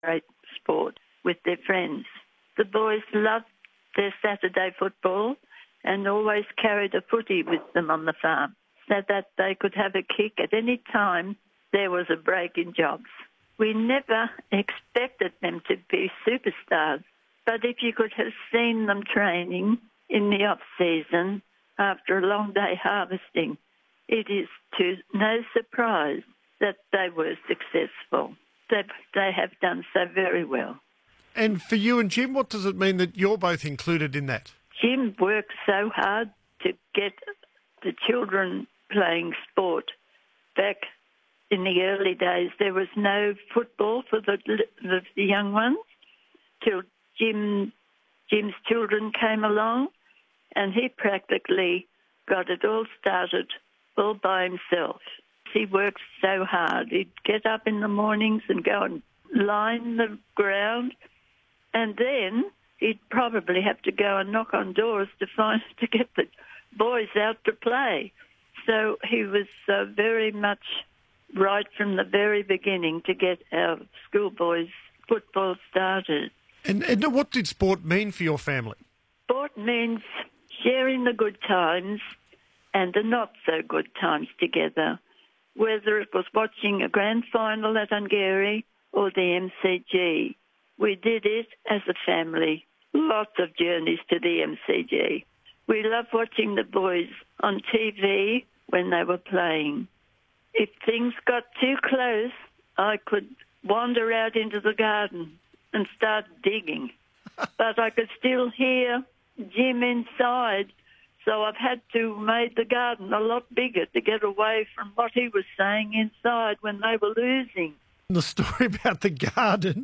great sport with their friends. The boys loved their Saturday football and always carried a footy with them on the farm so that they could have a kick at any time there was a break in jobs. We never expected them to be superstars, but if you could have seen them training in the off-season after a long day harvesting, it is to no surprise that they were successful. They have done so very well. And for you and Jim, what does it mean that you're both included in that? Jim worked so hard to get the children playing sport. Back in the early days, there was no football for the young ones till Jim's children came along, and he practically got it all started all by himself. He worked so hard. He'd get up in the mornings and go and line the ground, and then he'd probably have to go and knock on doors to get the boys out to play. So he was very much right from the very beginning to get our schoolboys football started. And what did sport mean for your family? Sport means sharing the good times and the not-so-good times together, whether it was watching a grand final at Ungary or the MCG. We did it as a family. Lots of journeys to the MCG. We loved watching the boys on TV when they were playing. If things got too close, I could wander out into the garden and start digging. But I could still hear Jim inside, so I've had to make the garden a lot bigger to get away from what he was saying inside when they were losing. The story about the garden,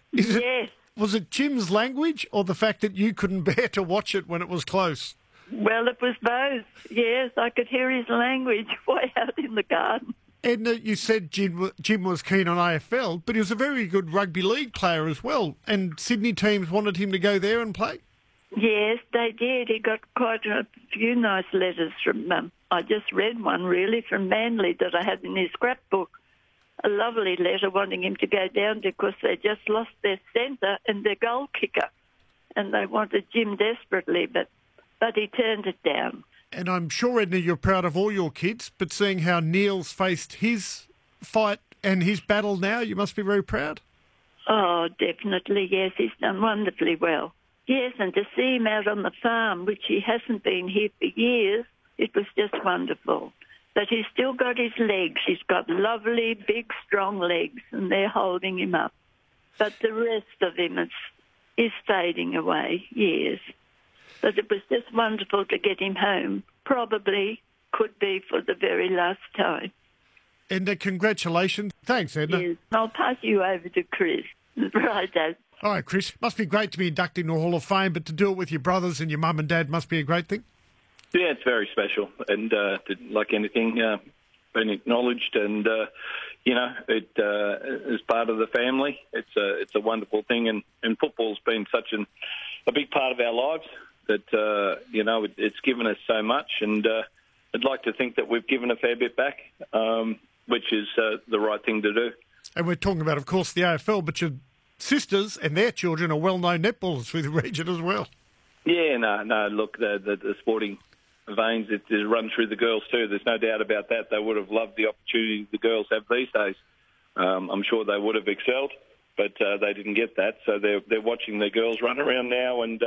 was it Jim's language or the fact that you couldn't bear to watch it when it was close? Well, it was both. Yes, I could hear his language way out in the garden. Edna, you said Jim was keen on AFL, but he was a very good rugby league player as well, and Sydney teams wanted him to go there and play? Yes, they did. He got quite a few nice letters from them. I just read one, really, from Manly that I had in his scrapbook. A lovely letter wanting him to go down because they just lost their centre and their goal kicker, and they wanted Jim desperately, but he turned it down. And I'm sure, Edna, you're proud of all your kids, but seeing how Neil's faced his fight and his battle now, you must be very proud. Oh, definitely, yes. He's done wonderfully well. Yes, and to see him out on the farm, which he hasn't been here for years, it was just wonderful. But he's still got his legs. He's got lovely, big, strong legs, and they're holding him up. But the rest of him is fading away, yes. But it was just wonderful to get him home. Probably could be for the very last time. Edna, congratulations. Thanks, Edna. Yes. I'll pass you over to Chris. Right, Dad. All right, Chris. Must be great to be inducted into the Hall of Fame, but to do it with your brothers and your mum and dad must be a great thing. Yeah, it's very special, and like anything, been acknowledged, and it is part of the family. It's a wonderful thing, and football's been such a big part of our lives that it's given us so much, and I'd like to think that we've given a fair bit back, which is the right thing to do. And we're talking about, of course, the AFL, but your sisters and their children are well-known netballers through the region as well. Yeah, no. Look, the sporting veins that run through the girls too. There's no doubt about that. They would have loved the opportunity the girls have these days. I'm sure they would have excelled, but they didn't get that. So they're watching the girls run around now, and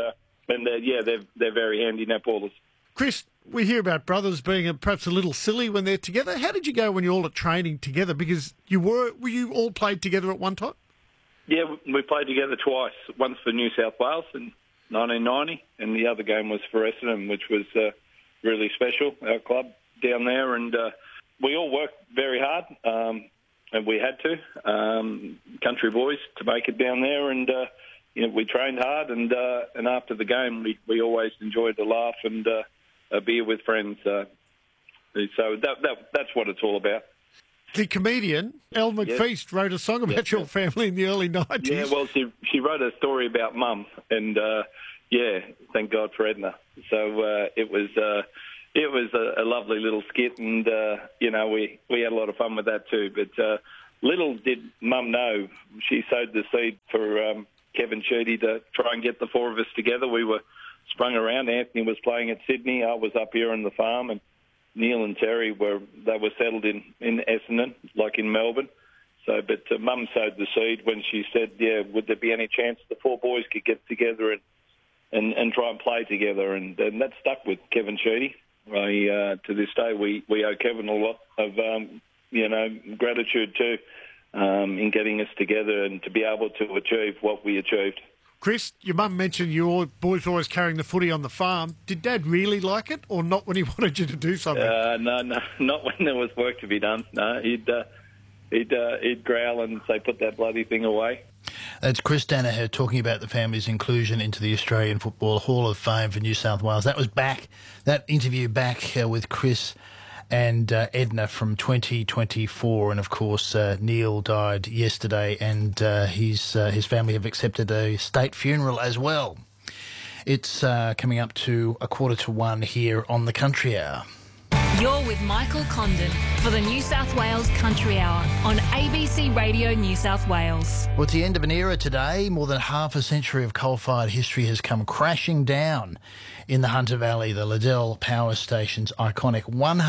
they're very handy netballers. Chris, we hear about brothers being perhaps a little silly when they're together. How did you go when you're all at training together? Because were you all played together at one time? Yeah, we played together twice. Once for New South Wales in 1990, and the other game was for Essendon, which was really special, our club down there. And we all worked very hard, and we had to, country boys, to make it down there. And we trained hard, and after the game, we always enjoyed a laugh and a beer with friends. So that's what it's all about. The comedian, Elle McFeast, wrote a song about your family in the early 90s. Yeah, well, she wrote a story about Mum, and, thank God for Edna. So it was a lovely little skit, and, we had a lot of fun with that too. But little did Mum know, she sowed the seed for Kevin Sheedy to try and get the four of us together. We were sprung around. Anthony was playing at Sydney. I was up here on the farm, and Neil and Terry were settled in Essendon, like in Melbourne. So, but Mum sowed the seed when she said, would there be any chance the four boys could get together and try and play together? And that stuck with Kevin Sheedy. To this day, we owe Kevin a lot of, gratitude too, in getting us together and to be able to achieve what we achieved. Chris, your mum mentioned you boys always carrying the footy on the farm. Did Dad really like it, or not when he wanted you to do something? No, not when there was work to be done. No, he'd growl and say, "Put that bloody thing away." That's Chris Danaher talking about the family's inclusion into the Australian Football Hall of Fame for New South Wales. That interview back with Chris and Edna from 2024, and of course Neil died yesterday, and his family have accepted a state funeral as well. It's coming up to 1:15 here on the Country Hour. You're with Michael Condon for the New South Wales Country Hour on ABC Radio New South Wales. Well, it's the end of an era today. More than half a century of coal-fired history has come crashing down in the Hunter Valley. The Liddell Power Station's iconic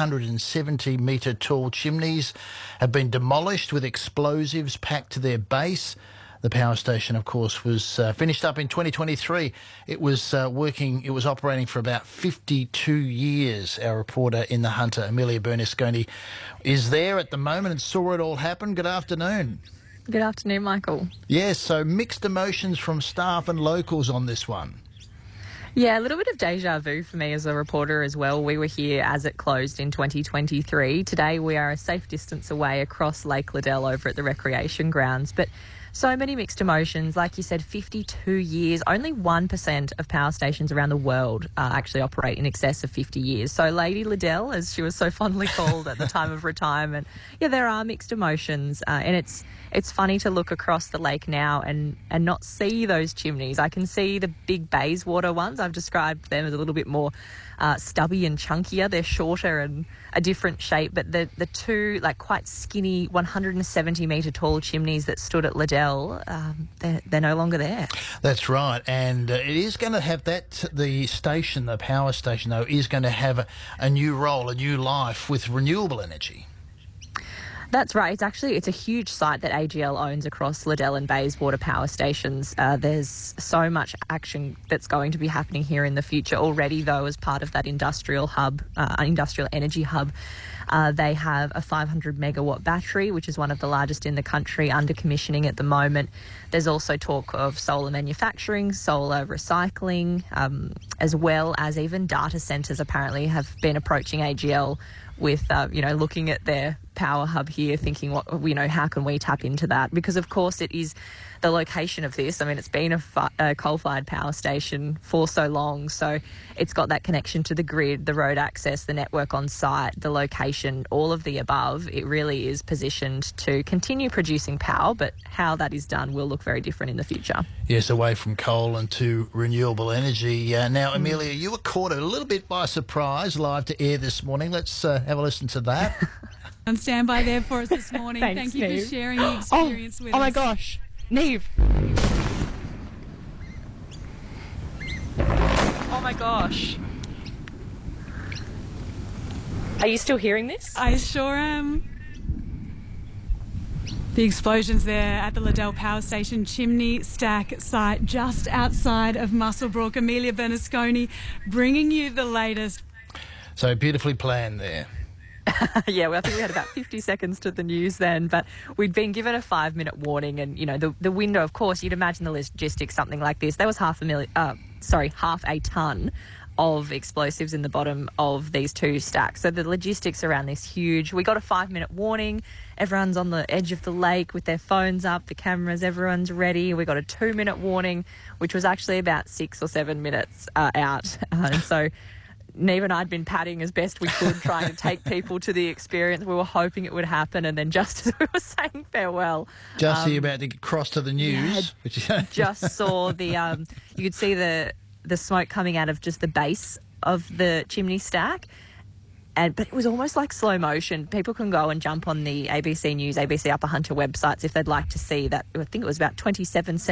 170-metre tall chimneys have been demolished with explosives packed to their base. The power station, of course, was finished up in 2023. It was operating for about 52 years. Our reporter in the Hunter, Amelia Bernasconi, is there at the moment and saw it all happen. Good afternoon. Good afternoon, Michael. Yes, so mixed emotions from staff and locals on this one. Yeah, a little bit of deja vu for me as a reporter as well. We were here as it closed in 2023. Today we are a safe distance away across Lake Liddell over at the recreation grounds. But so many mixed emotions. Like you said, 52 years. Only 1% of power stations around the world actually operate in excess of 50 years. So Lady Liddell, as she was so fondly called at the time of retirement, yeah, there are mixed emotions. And it's funny to look across the lake now and not see those chimneys. I can see the big Bayswater ones. I've described them as a little bit more stubby and chunkier. They're shorter and a different shape, but the two quite skinny 170-metre tall chimneys that stood at Liddell, they're no longer there. That's right, and it is going to have the station, the power station though, is going to have a new role, a new life with renewable energy. That's right. It's a huge site that AGL owns across Liddell and Bayswater power stations. There's so much action that's going to be happening here in the future. Already, though, as part of that industrial energy hub, they have a 500-megawatt battery, which is one of the largest in the country, under commissioning at the moment. There's also talk of solar manufacturing, solar recycling, as well as even data centres apparently have been approaching AGL with, looking at their power hub here, thinking, how can we tap into that? Because, of course, it is the location of this. I mean, it's been a coal-fired power station for so long, so it's got that connection to the grid, the road access, the network on site, the location, all of the above. It really is positioned to continue producing power, but how that is done will look very different in the future. Yes, away from coal and to renewable energy. Now, Amelia, you were caught a little bit by surprise live to air this morning. Let's have a listen to that. On standby there for us this morning. Thanks, Thank you Neve. for sharing the experience with us. Oh my gosh, Neve. Oh my gosh. Are you still hearing this? I sure am. The explosions there at the Liddell Power Station chimney stack site just outside of Muswellbrook. Amelia Bernasconi bringing you the latest. So beautifully planned there. Yeah, well, I think we had about 50 seconds to the news then, but we'd been given a 5-minute warning, and the window. Of course, you'd imagine the logistics something like this. There was half a ton of explosives in the bottom of these two stacks. So the logistics around this huge. We got a 5-minute warning. Everyone's on the edge of the lake with their phones up, the cameras. Everyone's ready. We got a 2-minute warning, which was actually about 6 or 7 minutes out, and so. Neve and I had been padding as best we could, trying to take people to the experience. We were hoping it would happen, and then just as we were saying farewell... Just you're about to cross to the news. Just saw the... you could see the smoke coming out of just the base of the chimney stack. But it was almost like slow motion. People can go and jump on the ABC News, ABC Upper Hunter websites if they'd like to see that. I think it was about 27 seconds